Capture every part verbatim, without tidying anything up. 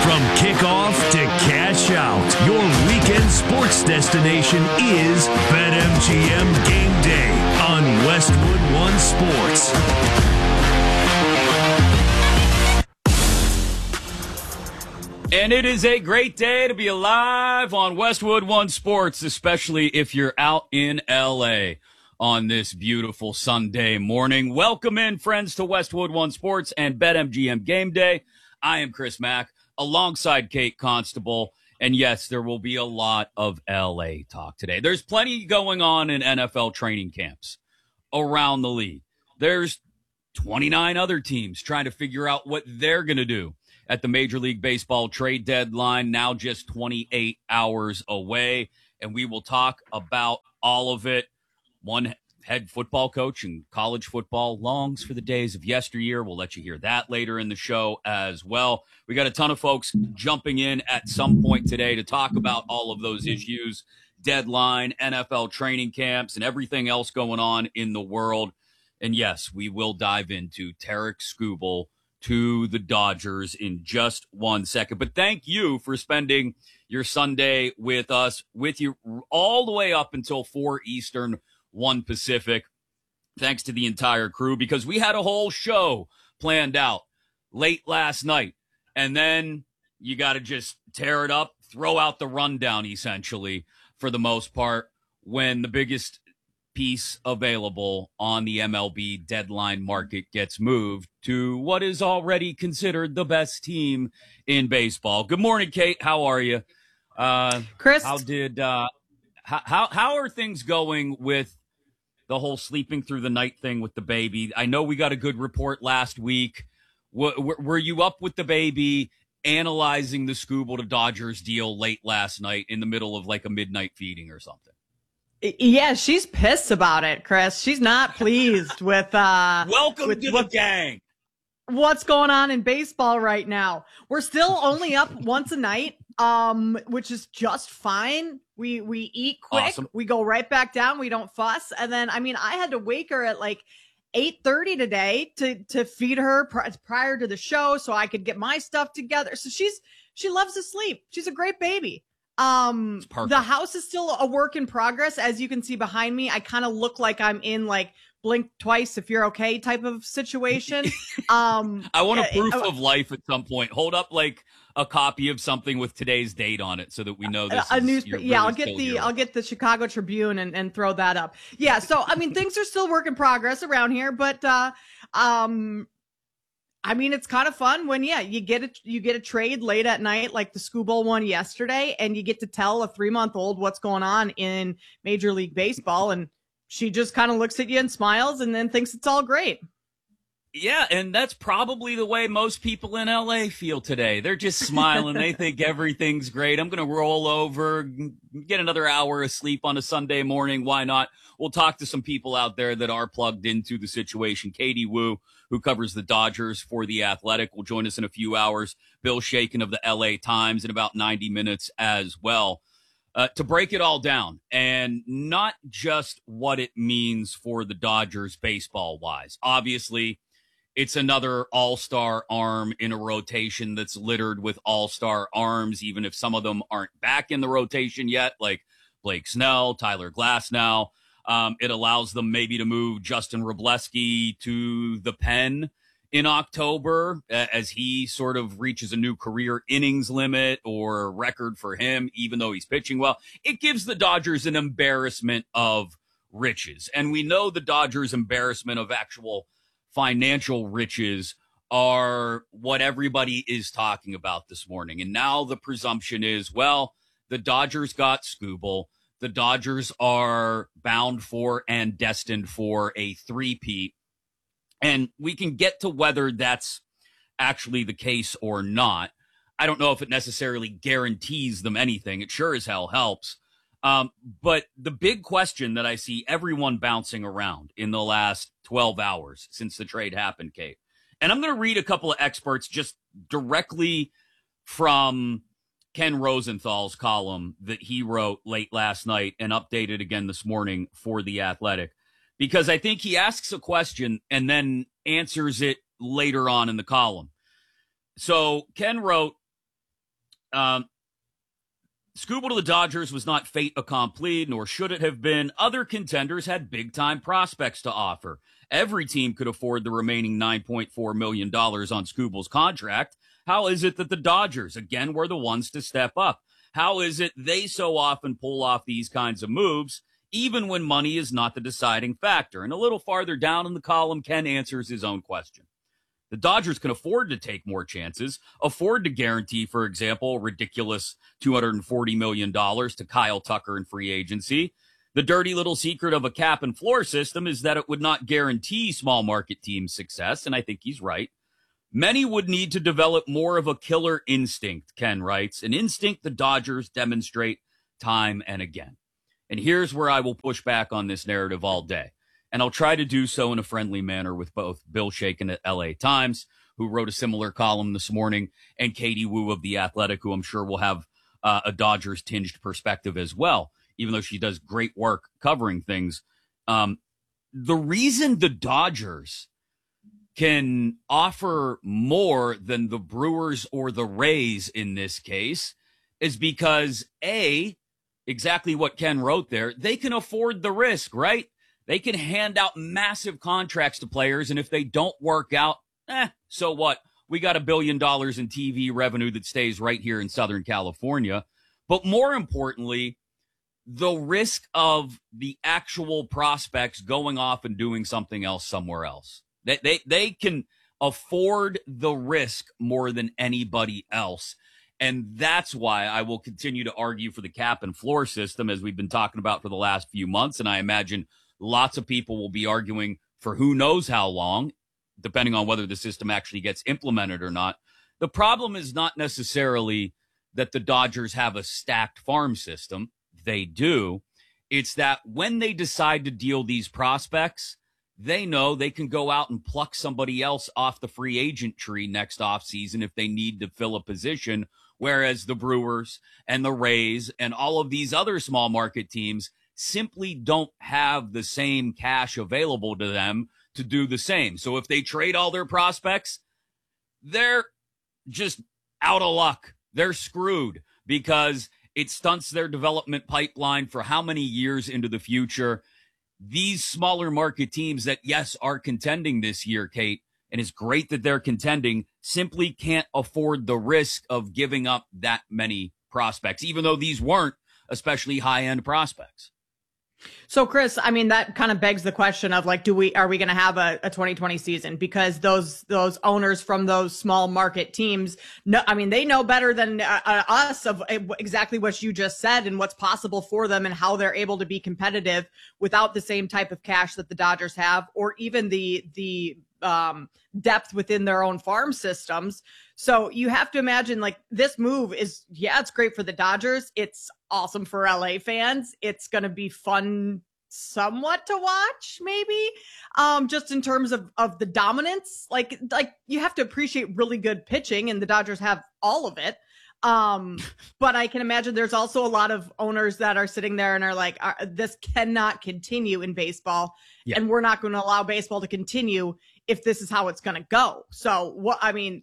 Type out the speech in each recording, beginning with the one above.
From kickoff to cash out, your weekend sports destination is BetMGM Game Day on Westwood One Sports. And it is a great day to be alive on Westwood One Sports, especially if you're out in L A on this beautiful Sunday morning. Welcome in, friends, to Westwood One Sports and BetMGM Game Day. I am Chris Mack, alongside Kate Constable. And yes, there will be a lot of L A talk today. There's plenty going on in N F L training camps around the league. There's twenty-nine other teams trying to figure out what they're going to do at the Major League Baseball trade deadline, now just twenty-eight hours away. And we will talk about all of it. One head football coach in college football longs for the days of yesteryear. We'll let you hear that later in the show as well. We got a ton of folks jumping in at some point today to talk about all of those issues, deadline, N F L training camps, and everything else going on in the world. And yes, we will dive into Tarik Skubal to the Dodgers in just one second. But thank you for spending your Sunday with us, with you all the way up until four Eastern, one Pacific. Thanks to the entire crew, because we had a whole show planned out late last night. And then you got to just tear it up, throw out the rundown, essentially, for the most part, when the biggest piece available on the M L B deadline market gets moved to what is already considered the best team in baseball. Good morning, Kate. How are you? Uh, Chris? How did, uh, how, how, how are things going with the whole sleeping through the night thing with the baby? I know we got a good report last week. W- were you up with the baby analyzing the Skubal to Dodgers deal late last night in the middle of like a midnight feeding or something? Yeah, she's pissed about it, Chris. She's not pleased with uh Welcome with to what, the gang. What's going on in baseball right now. We're still only up once a night, um, which is just fine. We we eat quick. Awesome. We go right back down. We don't fuss. And then, I mean, I had to wake her at like eight thirty today to to feed her pr- prior to the show so I could get my stuff together. So she's she loves to sleep. She's a great baby. Um, the house is still a work in progress. As you can see behind me, I kind of look like I'm in like blink twice if you're okay type of situation. Um, I want a proof uh, of life at some point. Hold up like a copy of something with today's date on it so that we know this a is newspaper. really Yeah, I'll get the here. I'll get the Chicago Tribune and, and throw that up. Yeah, so I mean things are still work in progress around here, but uh um I mean, it's kind of fun when, yeah, you get a, you get a trade late at night, like the Skubal one yesterday, and you get to tell a three-month-old what's going on in Major League Baseball, and she just kind of looks at you and smiles and then thinks it's all great. Yeah, and that's probably the way most people in L A feel today. They're just smiling. They think everything's great. I'm going to roll over, get another hour of sleep on a Sunday morning. Why not? We'll talk to some people out there that are plugged into the situation. Katie Wu, who covers the Dodgers for The Athletic, will join us in a few hours. Bill Shaken of the L A Times in about ninety minutes as well. Uh, to break it all down, and not just what it means for the Dodgers baseball-wise. Obviously, it's another all-star arm in a rotation that's littered with all-star arms, even if some of them aren't back in the rotation yet, like Blake Snell, Tyler Glasnow. Um, it allows them maybe to move Justin Wrobleski to the pen in October uh, as he sort of reaches a new career innings limit or record for him, even though he's pitching well. It gives the Dodgers an embarrassment of riches. And we know the Dodgers' embarrassment of actual financial riches are what everybody is talking about this morning. And now the presumption is, well, the Dodgers got Skubal. The Dodgers are bound for and destined for a three-peat. And we can get to whether that's actually the case or not. I don't know if it necessarily guarantees them anything. It sure as hell helps. Um, but the big question that I see everyone bouncing around in the last twelve hours since the trade happened, Kate, and I'm going to read a couple of experts just directly from Ken Rosenthal's column that he wrote late last night and updated again this morning for The Athletic, because I think he asks a question and then answers it later on in the column. So Ken wrote, Um, Scooble to the Dodgers was not fait accompli, nor should it have been. Other contenders had big-time prospects to offer. Every team could afford the remaining nine point four million dollars on Scooble's contract. How is it that the Dodgers, again, were the ones to step up? How is it they so often pull off these kinds of moves, even when money is not the deciding factor? And a little farther down in the column, Ken answers his own question. The Dodgers can afford to take more chances, afford to guarantee, for example, a ridiculous two hundred forty million dollars to Kyle Tucker in free agency. The dirty little secret of a cap and floor system is that it would not guarantee small market teams success, and I think he's right. Many would need to develop more of a killer instinct, Ken writes, an instinct the Dodgers demonstrate time and again. And here's where I will push back on this narrative all day. And I'll try to do so in a friendly manner with both Bill Shakin at L A Times, who wrote a similar column this morning, and Katie Woo of The Athletic, who I'm sure will have uh, a Dodgers-tinged perspective as well, even though she does great work covering things. Um, the reason the Dodgers can offer more than the Brewers or the Rays in this case is because, A, exactly what Ken wrote there, they can afford the risk, right? They can hand out massive contracts to players, and if they don't work out, eh, so what? We got a billion dollars in T V revenue that stays right here in Southern California. But more importantly, the risk of the actual prospects going off and doing something else somewhere else. They, they, they can afford the risk more than anybody else. And that's why I will continue to argue for the cap and floor system, as we've been talking about for the last few months. And I imagine lots of people will be arguing for who knows how long, depending on whether the system actually gets implemented or not. The problem is not necessarily that the Dodgers have a stacked farm system. They do. It's that when they decide to deal these prospects, they know they can go out and pluck somebody else off the free agent tree next offseason if they need to fill a position, whereas the Brewers and the Rays and all of these other small market teams simply don't have the same cash available to them to do the same. So if they trade all their prospects, they're just out of luck. They're screwed because it stunts their development pipeline for how many years into the future. These smaller market teams that, yes, are contending this year, Kate, and it's great that they're contending, simply can't afford the risk of giving up that many prospects, even though these weren't especially high-end prospects. So, Chris, I mean, that kind of begs the question of, like, do we, are we going to have a, a twenty twenty season? Because those, those owners from those small market teams, no, I mean, they know better than uh, uh, us of exactly what you just said and what's possible for them and how they're able to be competitive without the same type of cash that the Dodgers have, or even the, the, um, depth within their own farm systems. So you have to imagine, like, this move is, yeah, it's great for the Dodgers. It's awesome for L A fans. It's going to be fun somewhat to watch, maybe, um, just in terms of, of the dominance. Like, like you have to appreciate really good pitching, and the Dodgers have all of it. Um, but I can imagine there's also a lot of owners that are sitting there and are like, this cannot continue in baseball. Yeah. And we're not going to allow baseball to continue if this is how it's going to go. So what, I mean,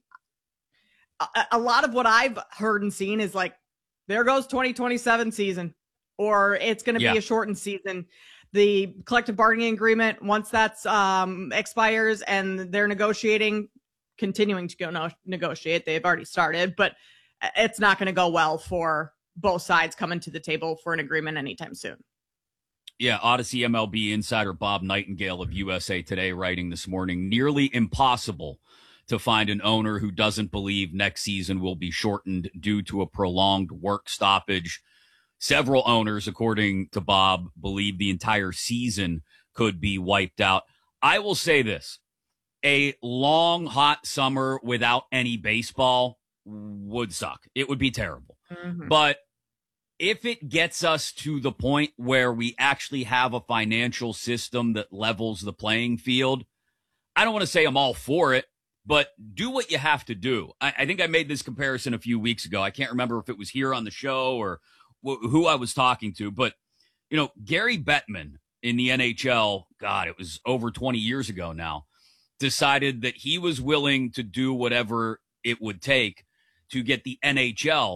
a, a lot of what I've heard and seen is like, there goes twenty twenty-seven season, or it's going to yeah. be a shortened season. The collective bargaining agreement, once that's um, expires and they're negotiating, continuing to go no- negotiate, they've already started, but it's not going to go well for both sides coming to the table for an agreement anytime soon. Yeah, Odyssey M L B insider Bob Nightingale of U S A Today writing this morning, nearly impossible to find an owner who doesn't believe next season will be shortened due to a prolonged work stoppage. Several owners, according to Bob, believe the entire season could be wiped out. I will say this, a long, hot summer without any baseball would suck. It would be terrible. Mm-hmm. But if it gets us to the point where we actually have a financial system that levels the playing field, I don't want to say I'm all for it, but do what you have to do. I, I think I made this comparison a few weeks ago. I can't remember if it was here on the show or wh- who I was talking to, but, you know, Gary Bettman in the N H L, God, it was over twenty years ago now, decided that he was willing to do whatever it would take to get the N H L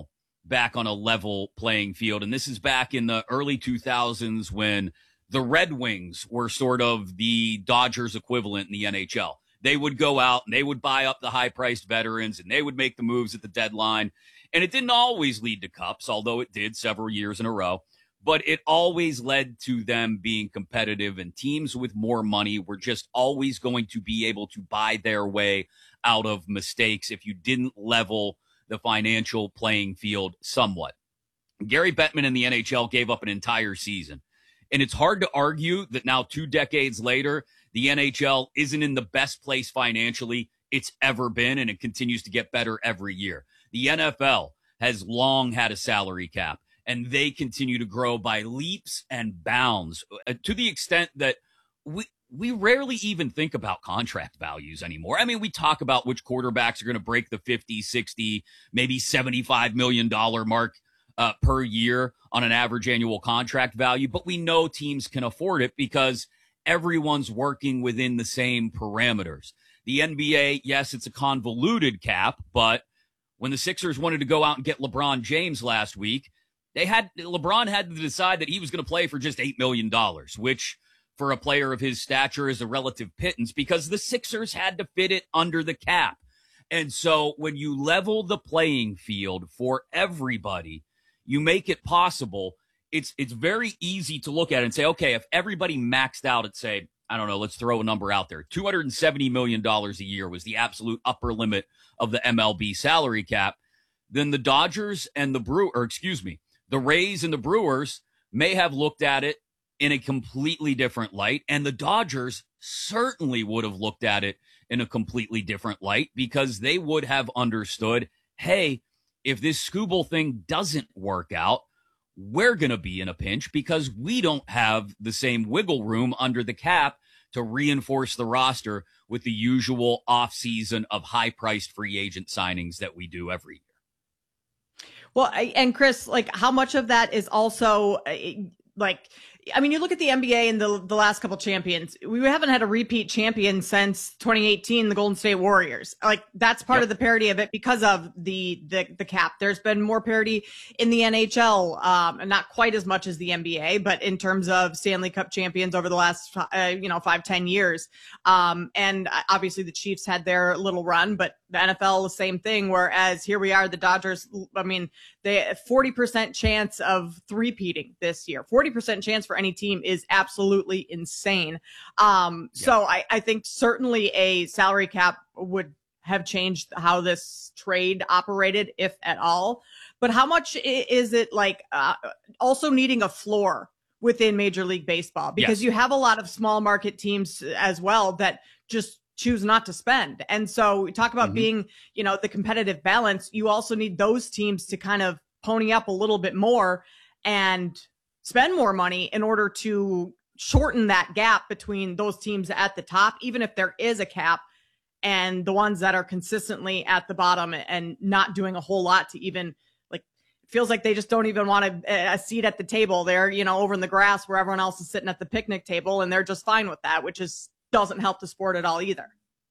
back on a level playing field. And this is back in the early two thousands when the Red Wings were sort of the Dodgers equivalent in the N H L. They would go out and they would buy up the high-priced veterans and they would make the moves at the deadline. And it didn't always lead to cups, although it did several years in a row. But it always led to them being competitive, and teams with more money were just always going to be able to buy their way out of mistakes if you didn't level the financial playing field somewhat. Gary Bettman in the N H L gave up an entire season. And it's hard to argue that now two decades later, the N H L isn't in the best place financially it's ever been, and it continues to get better every year. The N F L has long had a salary cap, and they continue to grow by leaps and bounds uh, to the extent that we we rarely even think about contract values anymore. I mean, we talk about which quarterbacks are going to break the fifty, sixty, maybe seventy-five million dollars mark uh, per year on an average annual contract value, but we know teams can afford it because everyone's working within the same parameters. The N B A, yes, it's a convoluted cap, but when the Sixers wanted to go out and get LeBron James last week, they had LeBron had to decide that he was going to play for just eight million dollars, which for a player of his stature is a relative pittance because the Sixers had to fit it under the cap. And so when you level the playing field for everybody, you make it possible. It's it's very easy to look at it and say, okay, if everybody maxed out at, say, I don't know, let's throw a number out there, two hundred seventy million dollars a year was the absolute upper limit of the M L B salary cap, then the Dodgers and the Brew, or excuse me, the Rays and the Brewers may have looked at it in a completely different light, and the Dodgers certainly would have looked at it in a completely different light because they would have understood, hey, if this Skubal thing doesn't work out, we're going to be in a pinch because we don't have the same wiggle room under the cap to reinforce the roster with the usual offseason of high-priced free agent signings that we do every year. Well, I- and Chris, like, how much of that is also uh, like, I mean, you look at the N B A and the the last couple champions. We haven't had a repeat champion since twenty eighteen, the Golden State Warriors. Like, that's part Yep. of the parity of it because of the the the cap. There's been more parity in the N H L, um, and not quite as much as the N B A, but in terms of Stanley Cup champions over the last uh, you know five ten years. Um, and obviously the Chiefs had their little run, but the N F L the same thing. Whereas here we are, the Dodgers. I mean, they forty percent chance of three-peating this year. forty percent chance for any team is absolutely insane. Um, yeah. So I, I think certainly a salary cap would have changed how this trade operated, if at all. But how much is it like uh, also needing a floor within Major League Baseball? Because yes. you have a lot of small market teams as well that just choose not to spend. And so we talk about mm-hmm. being, you know, the competitive balance. You also need those teams to kind of pony up a little bit more and spend more money in order to shorten that gap between those teams at the top, even if there is a cap, and the ones that are consistently at the bottom and not doing a whole lot to even, like, it feels like they just don't even want a, a seat at the table. They're, you know, over in the grass where everyone else is sitting at the picnic table, and they're just fine with that, which is doesn't help the sport at all either.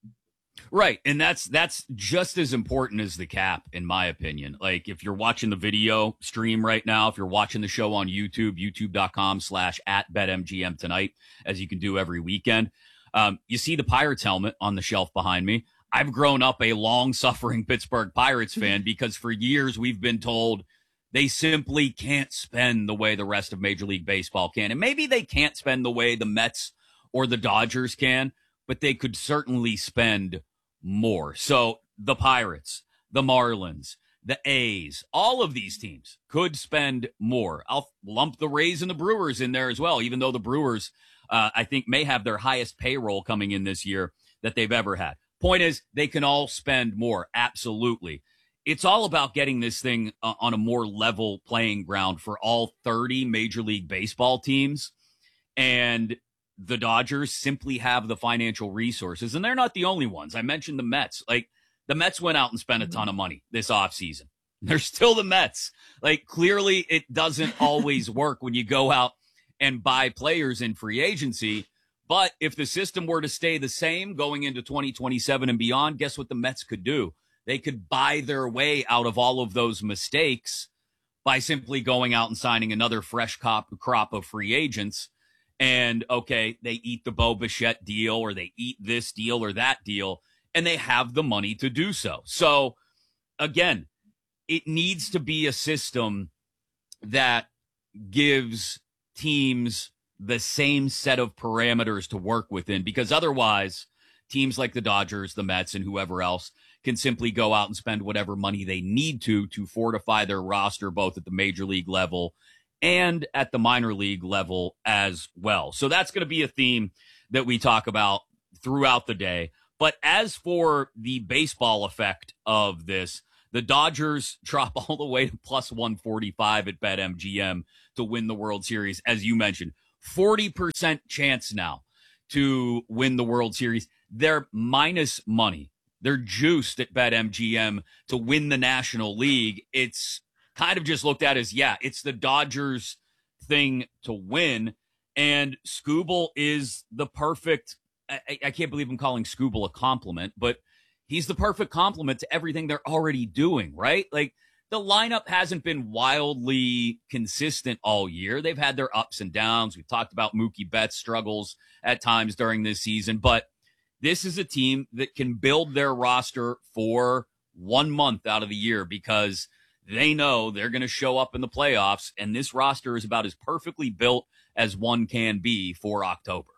Right. And that's that's just as important as the cap, in my opinion. Like, if you're watching the video stream right now, if you're watching the show on YouTube, youtube.com slash at BetMGM tonight, as you can do every weekend, um, you see the Pirates helmet on the shelf behind me. I've grown up a long-suffering Pittsburgh Pirates fan because for years we've been told they simply can't spend the way the rest of Major League Baseball can. And maybe they can't spend the way the Mets or the Dodgers can, but they could certainly spend more. So the Pirates, the Marlins, the A's, all of these teams could spend more. I'll lump the Rays and the Brewers in there as well, even though the Brewers, uh, I think, may have their highest payroll coming in this year that they've ever had. Point is, they can all spend more. Absolutely. It's all about getting this thing uh, on a more level playing ground for all thirty Major League Baseball teams. And the Dodgers simply have the financial resources, and they're not the only ones. I mentioned the Mets. Like, the Mets went out and spent a ton of money this offseason. They're still the Mets. Like, clearly it doesn't always work when you go out and buy players in free agency. But if the system were to stay the same going into twenty twenty-seven and beyond, guess what the Mets could do? They could buy their way out of all of those mistakes by simply going out and signing another fresh crop, crop of free agents. And, okay, they eat the Bo Bichette deal or they eat this deal or that deal, and they have the money to do so. So, again, it needs to be a system that gives teams the same set of parameters to work within, because otherwise teams like the Dodgers, the Mets, and whoever else can simply go out and spend whatever money they need to to fortify their roster, both at the major league level and at the minor league level as well. So that's going to be a theme that we talk about throughout the day. But as for the baseball effect of this, the Dodgers drop all the way to plus one forty-five at BetMGM to win the World Series. As you mentioned, forty percent chance now to win the World Series. They're minus money. They're juiced at BetMGM to win the National League. It's kind of just looked at as, yeah, it's the Dodgers thing to win. And Skubal is the perfect, I, I can't believe I'm calling Skubal a compliment, but he's the perfect complement to everything they're already doing, right? Like, the lineup hasn't been wildly consistent all year. They've had their ups and downs. We've talked about Mookie Betts' struggles at times during this season, but this is a team that can build their roster for one month out of the year because they know they're going to show up in the playoffs, and this roster is about as perfectly built as one can be for October.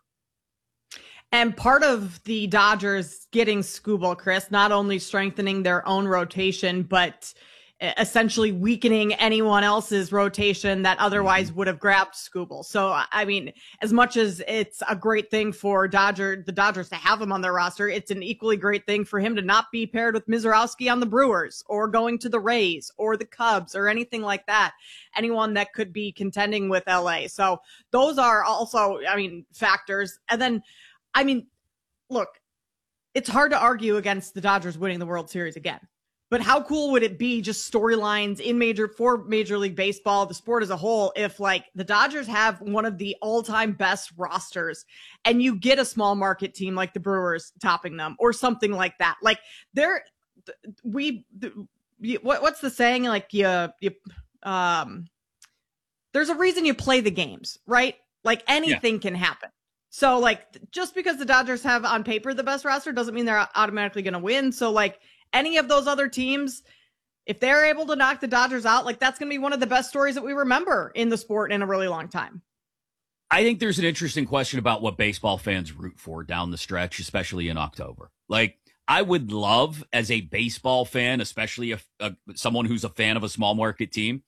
And part of the Dodgers getting Skubal, Chris, not only strengthening their own rotation, but essentially weakening anyone else's rotation that otherwise would have grabbed Skubal. So, I mean, as much as it's a great thing for Dodger, the Dodgers to have him on their roster, it's an equally great thing for him to not be paired with Mizorowski on the Brewers or going to the Rays or the Cubs or anything like that. Anyone that could be contending with L A. So those are also, I mean, factors. And then, I mean, look, it's hard to argue against the Dodgers winning the World Series again. But how cool would it be, just storylines in major for Major League Baseball, the sport as a whole, if like the Dodgers have one of the all-time best rosters and you get a small market team like the Brewers topping them or something like that? Like they're, we, what, what's the saying? Like you, you, um, there's a reason you play the games, right? Like anything yeah. can happen. So like, just because the Dodgers have on paper the best roster doesn't mean they're automatically going to win. So like, any of those other teams, if they're able to knock the Dodgers out, like that's going to be one of the best stories that we remember in the sport in a really long time. I think there's an interesting question about what baseball fans root for down the stretch, especially in October. Like, I would love, as a baseball fan, especially a, a, someone who's a fan of a small market team,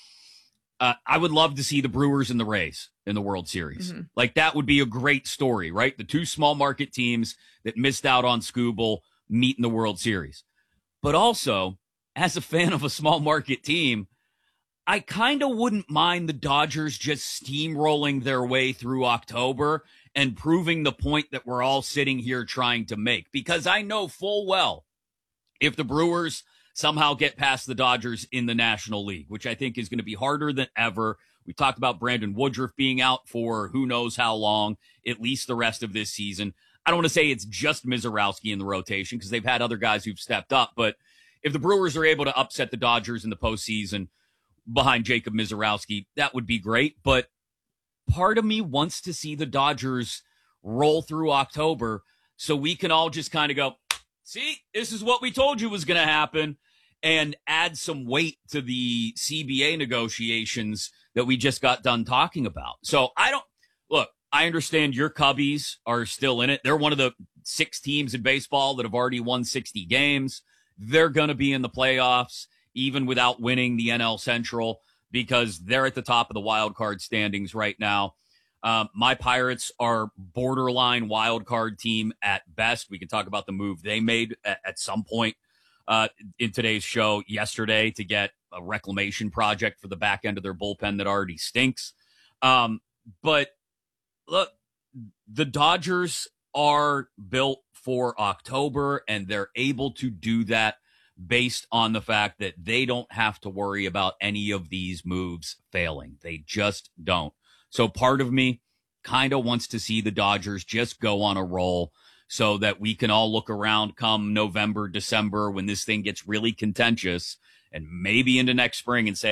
uh, I would love to see the Brewers and the Rays in the World Series. Mm-hmm. Like, that would be a great story, right? The two small market teams that missed out on Skubal meet in the World Series. But also, as a fan of a small market team, I kind of wouldn't mind the Dodgers just steamrolling their way through October and proving the point that we're all sitting here trying to make. Because I know full well if the Brewers somehow get past the Dodgers in the National League, which I think is going to be harder than ever. We talked about Brandon Woodruff being out for who knows how long, at least the rest of this season. I don't want to say it's just Mizorowski in the rotation because they've had other guys who've stepped up. But if the Brewers are able to upset the Dodgers in the postseason behind Jacob Mizorowski, that would be great. But part of me wants to see the Dodgers roll through October so we can all just kind of go, see, this is what we told you was going to happen, and add some weight to the C B A negotiations that we just got done talking about. So I don't look. I understand your Cubbies are still in it. They're one of the six teams in baseball that have already won sixty games. They're going to be in the playoffs, even without winning the N L Central, because they're at the top of the wild card standings right now. Um, my Pirates are borderline wild card team at best. We can talk about the move they made at, at some point uh, in today's show yesterday to get a reclamation project for the back end of their bullpen that already stinks. Um, but Look, the Dodgers are built for October, and they're able to do that based on the fact that they don't have to worry about any of these moves failing. They just don't. So part of me kind of wants to see the Dodgers just go on a roll so that we can all look around come November, December, when this thing gets really contentious, and maybe into next spring and say,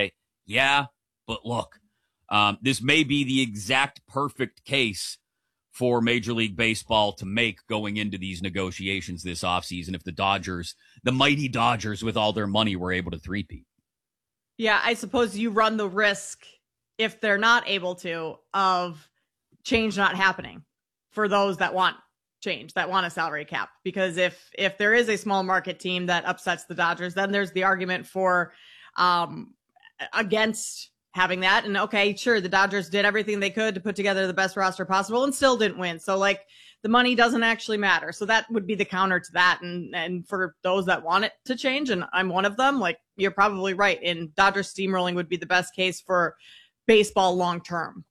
Yeah, but look, um, this may be the exact perfect case for Major League Baseball to make going into these negotiations this offseason if the Dodgers, the mighty Dodgers with all their money, were able to three-peat. Yeah, I suppose you run the risk, if they're not able to, of change not happening for those that want change, that want a salary cap. Because if if there is a small market team that upsets the Dodgers, then there's the argument for um, against having that. And okay, sure, the Dodgers did everything they could to put together the best roster possible and still didn't win. So like the money doesn't actually matter. So that would be the counter to that. And and for those that want it to change, and I'm one of them, like you're probably right. And Dodgers steamrolling would be the best case for baseball long term.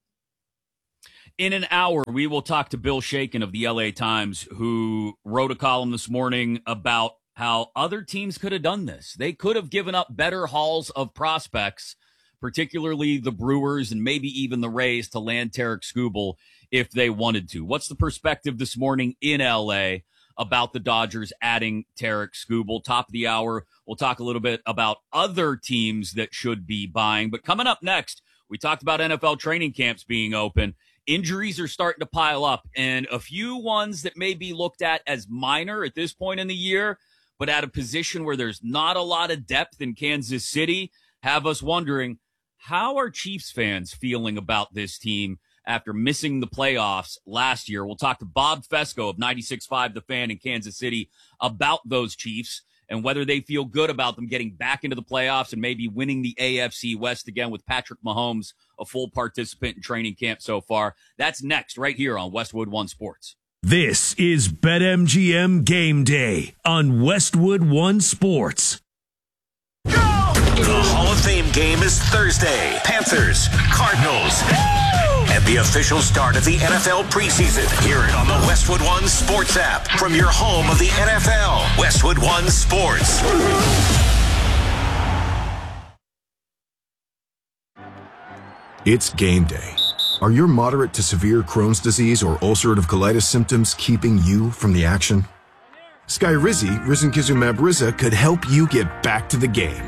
In an hour, we will talk to Bill Shakin of the L A Times, who wrote a column this morning about how other teams could have done this. They could have given up better hauls of prospects, particularly the Brewers and maybe even the Rays, to land Tarik Skubal if they wanted to. What's the perspective this morning in L A about the Dodgers adding Tarik Skubal? Top of the hour, we'll talk a little bit about other teams that should be buying. But coming up next, we talked about N F L training camps being open. Injuries are starting to pile up, and a few ones that may be looked at as minor at this point in the year, but at a position where there's not a lot of depth in Kansas City, have us wondering, how are Chiefs fans feeling about this team after missing the playoffs last year? We'll talk to Bob Fesco of ninety-six point five The Fan in Kansas City about those Chiefs and whether they feel good about them getting back into the playoffs and maybe winning the A F C West again with Patrick Mahomes, a full participant in training camp so far. That's next right here on Westwood One Sports. This is BetMGM Game Day on Westwood One Sports. The Hall of Fame game is Thursday. Panthers, Cardinals, and the official start of the N F L preseason. Hear it on the Westwood One Sports app from your home of the N F L. Westwood One Sports. It's game day. Are your moderate to severe Crohn's disease or ulcerative colitis symptoms keeping you from the action? Skyrizi, risankizumab Riza, could help you get back to the game.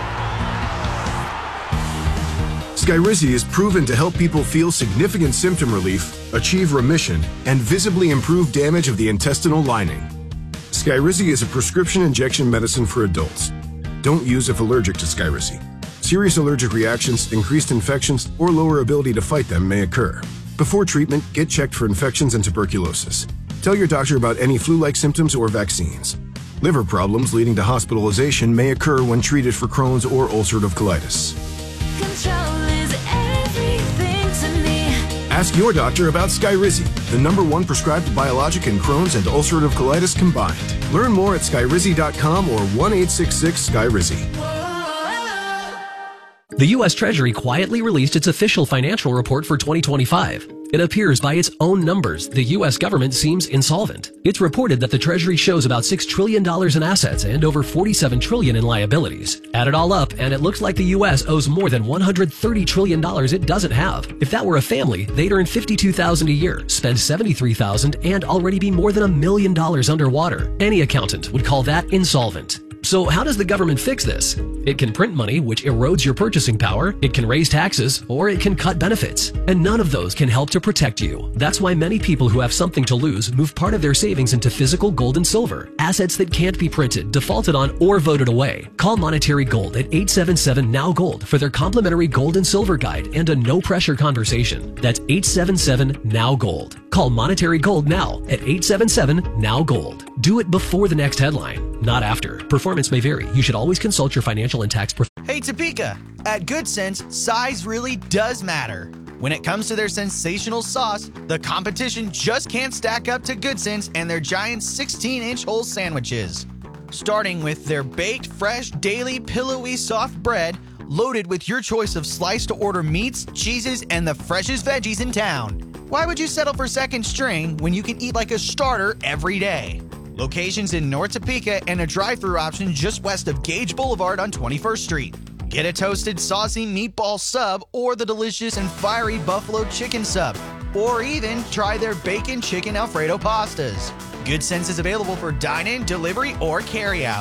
Skyrizi is proven to help people feel significant symptom relief, achieve remission, and visibly improve damage of the intestinal lining. Skyrizi is a prescription injection medicine for adults. Don't use if allergic to Skyrizi. Serious allergic reactions, increased infections, or lower ability to fight them may occur. Before treatment, get checked for infections and tuberculosis. Tell your doctor about any flu-like symptoms or vaccines. Liver problems leading to hospitalization may occur when treated for Crohn's or ulcerative colitis. Control is everything to me. Ask your doctor about Skyrizi, the number one prescribed biologic in Crohn's and ulcerative colitis combined. Learn more at skyrizi dot com or one eight six six Skyrizi. The U S Treasury quietly released its official financial report for twenty twenty-five. It appears by its own numbers the U S government seems insolvent. It's reported that the Treasury shows about six trillion dollars in assets and over forty-seven trillion dollars in liabilities. Add it all up, and it looks like the U S owes more than one hundred thirty trillion dollars it doesn't have. If that were a family, they'd earn fifty-two thousand dollars a year, spend seventy-three thousand dollars, and already be more than a million dollars underwater. Any accountant would call that insolvent. So how does the government fix this? It can print money, which erodes your purchasing power, it can raise taxes, or it can cut benefits. And none of those can help to protect you. That's why many people who have something to lose move part of their savings into physical gold and silver, assets that can't be printed, defaulted on, or voted away. Call Monetary Gold at eight seven seven N O W Gold for their complimentary gold and silver guide and a no-pressure conversation. That's eight seven seven N O W Gold. Call Monetary Gold now at eight seven seven N O W Gold. Do it before the next headline, not after. Performance may vary. You should always consult your financial and tax professional. Hey Topeka, at Good Sense, size really does matter. When it comes to their sensational sauce, the competition just can't stack up to Good Sense and their giant sixteen inch whole sandwiches. Starting with their baked, fresh, daily, pillowy, soft bread, loaded with your choice of sliced-to-order meats, cheeses, and the freshest veggies in town. Why would you settle for second string when you can eat like a starter every day? Locations in North Topeka and a drive-thru option just west of Gage Boulevard on twenty-first Street. Get a toasted, saucy meatball sub or the delicious and fiery buffalo chicken sub. Or even try their bacon chicken Alfredo pastas. Good Sense is available for dine-in, delivery, or carry-out.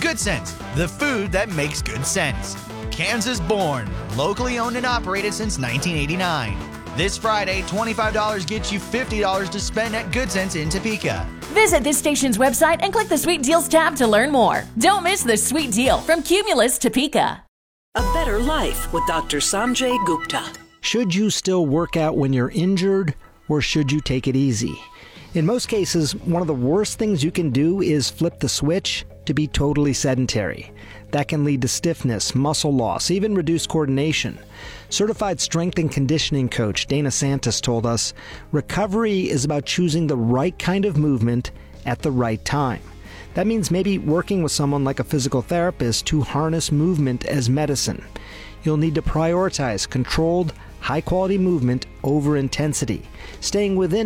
Good Sense, the food that makes good sense. Kansas born, locally owned and operated since nineteen eighty-nine. This Friday, twenty-five dollars gets you fifty dollars to spend at Good Sense in Topeka. Visit this station's website and click the Sweet Deals tab to learn more. Don't miss the sweet deal from Cumulus Topeka. A better life with Doctor Sanjay Gupta. Should you still work out when you're injured, or should you take it easy? In most cases, one of the worst things you can do is flip the switch to be totally sedentary. That can lead to stiffness, muscle loss, even reduced coordination. Certified strength and conditioning coach Dana Santos told us, recovery is about choosing the right kind of movement at the right time. That means maybe working with someone like a physical therapist to harness movement as medicine. You'll need to prioritize controlled, high-quality movement over intensity, staying within